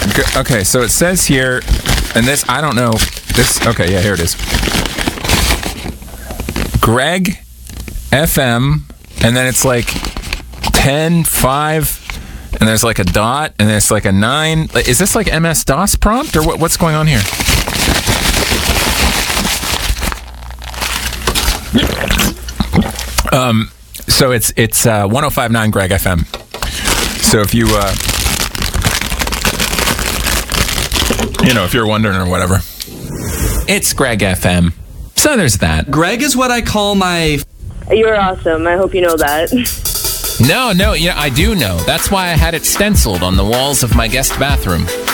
Okay, so it says here, and this, I don't know. This, okay, yeah, here it is. Greg FM, and then it's like 10, 5, and there's like a dot, and there's like a 9. Is this like MS-DOS prompt, or what's going on here? So it's 105.9 Greg FM. So if you if you're wondering or whatever, it's Greg FM. So there's that. Greg is what I call my... You're awesome. I hope you know that. No, I do know. That's why I had it stenciled on the walls of my guest bathroom.